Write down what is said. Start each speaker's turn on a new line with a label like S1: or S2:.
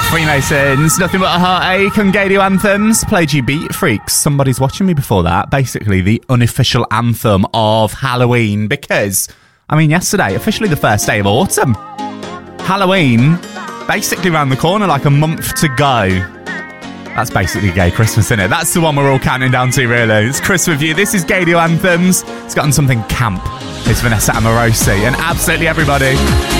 S1: Freemasons, Nothing But a Heartache on Gadio Anthems. Played you Beat Freaks, Somebody's Watching Me before that. Basically the unofficial anthem of Halloween because, yesterday, officially the first day of autumn. Halloween, basically around the corner, like a month to go. That's basically gay Christmas, isn't it? That's the one we're all counting down to, really. It's Chris with you. This is Gadio Anthems. It's gotten something camp. It's Vanessa Amorosi and absolutely everybody.